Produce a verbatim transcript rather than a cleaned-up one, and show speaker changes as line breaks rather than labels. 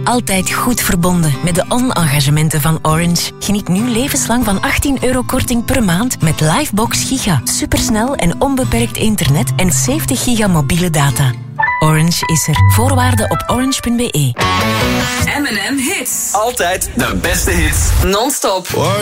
Altijd goed verbonden met de on-engagementen van Orange. Geniet nu levenslang van achttien euro korting per maand met Livebox Giga. Supersnel en onbeperkt internet en zeventig giga mobiele data. Orange is er. Voorwaarden op orange punt be.
M en M Hits.
Altijd de beste hits.
Non-stop.